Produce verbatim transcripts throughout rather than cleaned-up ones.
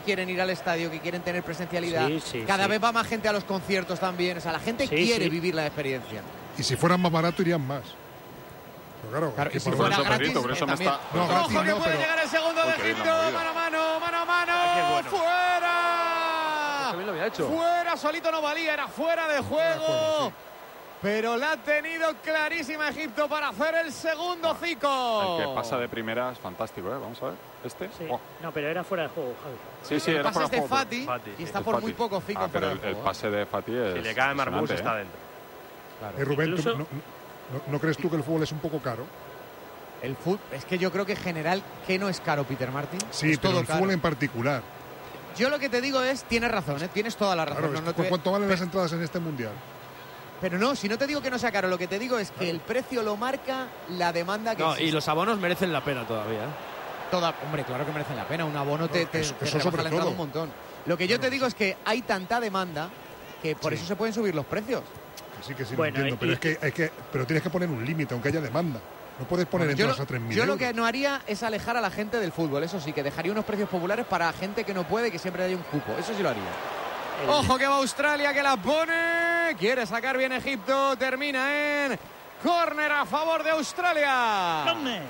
quieren ir al estadio, que quieren tener presencialidad. Sí, sí, Cada sí. vez va más gente a los conciertos también. O sea, la gente Sí, quiere sí. vivir la experiencia. Y si fueran más barato irían más. Pero claro, Claro, que y si por- fuera eso, gratis, Pedrito, por eso eh, me también. está- No, Ojo gratis que no, puede pero- llegar el segundo de Uy, qué bien Egipto. la movida. Mano a mano, mano a mano. Ah, qué bueno. ¡Fuera! También lo había hecho. Fuera, solito no valía, era fuera de juego. juego, sí. Pero la ha tenido clarísima Egipto para hacer el segundo Zico. El que pasa de primera es fantástico, ¿eh? Vamos a ver. Este. Sí. Oh. No, pero era fuera de juego, Javi. Sí, sí, El era pase fuera es de de juego. Fati, Fati, y sí, está El por Fati. muy poco Zico Ah, pero fuera el, de el juego. pase de Fati es. Si le cae Marmús impresionante, está ¿eh? dentro. Eh, Rubén, ¿tú Incluso- no, no- no crees tú que el fútbol es un poco caro? El fútbol, es que yo creo que en general, ¿qué no es caro, Peter Martin? Sí, es pero todo el caro. fútbol en particular. Yo lo que te digo es, tienes razón, ¿eh? Tienes toda la razón. Claro, no, es no que te- ¿cuánto valen las entradas en este mundial? Pero no, si no te digo que no sea caro, lo que te digo es que el precio lo marca la demanda que No, existe. y los abonos merecen la pena todavía. ¿eh? Toda, hombre, claro que merecen la pena. Un abono te, No, te, eso- te eso rebaja sobre la entrada todo. un montón. Lo que yo te digo es que hay tanta demanda que por Sí. eso se pueden subir los precios. Que sí, que sí, Bueno, lo entiendo. y- Pero es que, es que pero tienes que poner un límite, aunque haya demanda. No puedes poner Yo, entradas lo, a tres mil yo lo euros. que no haría es alejar a la gente del fútbol. Eso sí, que dejaría unos precios populares para gente que no puede, que siempre haya un cupo. Eso sí lo haría. El- Ojo que va Australia, que la pone. Quiere sacar bien Egipto. Termina en córner a favor de Australia.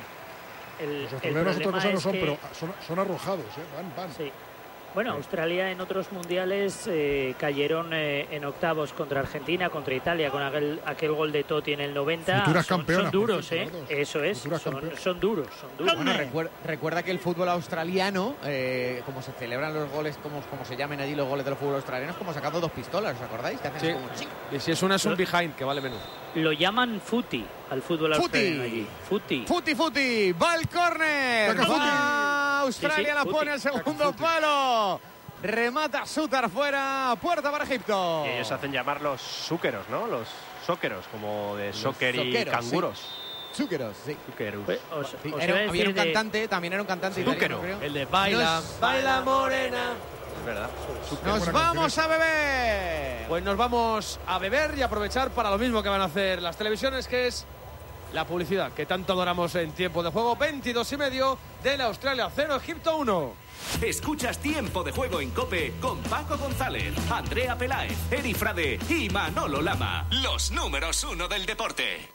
El, Los el australianos otra problema cosa no es son, que- pero son, son arrojados, ¿eh? Van, van. Sí. Bueno, Australia en otros mundiales eh, cayeron eh, en octavos contra Argentina, contra Italia, con aquel, aquel gol de Totti en el noventa. Futuras son, campeonas, son duros, por ¿eh? cierto, las dos. Eso es, Futuras son, campeonas. son duros, son duros. Bueno, recuer- recuerda que el fútbol australiano, eh, como se celebran los goles, como, como se llamen allí los goles de los fútbol australianos, como sacando dos pistolas, ¿os acordáis? Que hacen Sí. como ching. Y si es una es un behind, que vale menos. Lo llaman footy al fútbol Footy. australiano allí. Footy. Futi, futi, va el córner. Caca, futi. Va Australia, Sí, sí, la futi. pone al segundo Caca, futi. palo. Remata Sutar fuera, puerta para Egipto. Eh, Eh, Y ellos hacen llamar los súqueros, ¿no? Los sóqueros, como de soccer y soqueros, canguros. Zúqueros, sí. Súqueros. Pues, os, Sí, os era, iba a había decir un de- cantante, también era un cantante italiano, Zúquero, creo. el de baila, Nos- baila morena. Es verdad. Nos buena vamos canción a beber. Pues nos vamos a beber y aprovechar para lo mismo que van a hacer las televisiones, que es la publicidad que tanto adoramos en tiempo de juego. veintidós y medio de la Australia cero, Egipto uno. Escuchas Tiempo de Juego en COPE con Paco González, Andrea Peláez, Eri Frade y Manolo Lama. Los números uno del deporte.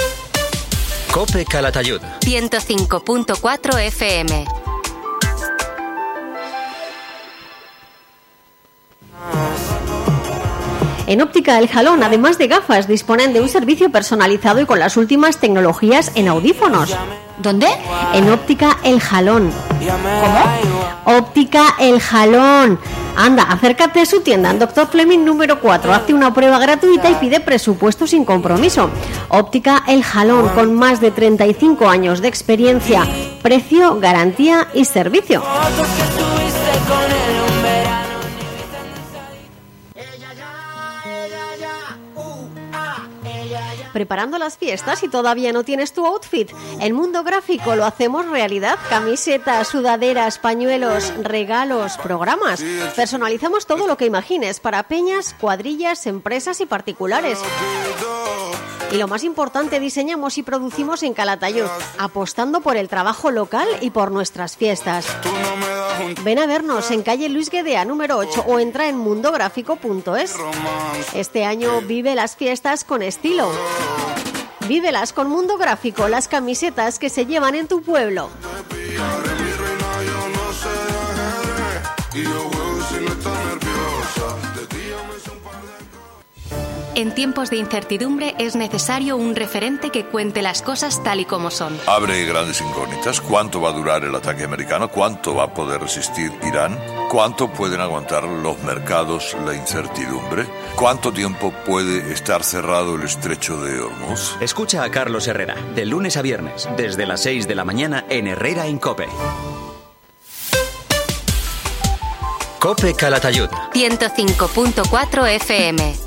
COPE Calatayud. ciento cinco punto cuatro F M. En Óptica El Jalón, además de gafas, disponen de un servicio personalizado y con las últimas tecnologías en audífonos. ¿Dónde? En Óptica El Jalón. ¿Cómo? Óptica El Jalón. Anda, acércate a su tienda en Doctor Fleming número cuatro. Hazte una prueba gratuita y pide presupuesto sin compromiso. Óptica El Jalón, con más de treinta y cinco años de experiencia. Precio, garantía y servicio. Preparando las fiestas y todavía no tienes tu outfit. En Mundo Gráfico lo hacemos realidad. Camisetas, sudaderas, pañuelos, regalos, programas. Personalizamos todo lo que imagines para peñas, cuadrillas, empresas y particulares. Y lo más importante, diseñamos y producimos en Calatayud, apostando por el trabajo local y por nuestras fiestas. Ven a vernos en calle Luis Guedea número ocho o entra en mundográfico punto es. Este año vive las fiestas con estilo. Vívelas con Mundo Gráfico, las camisetas que se llevan en tu pueblo. En tiempos de incertidumbre es necesario un referente que cuente las cosas tal y como son. Abre grandes incógnitas. ¿Cuánto va a durar el ataque americano? ¿Cuánto va a poder resistir Irán? ¿Cuánto pueden aguantar los mercados la incertidumbre? ¿Cuánto tiempo puede estar cerrado el estrecho de Hormuz? Escucha a Carlos Herrera, de lunes a viernes, desde las seis de la mañana en Herrera en COPE. COPE Calatayud. ciento cinco punto cuatro F M.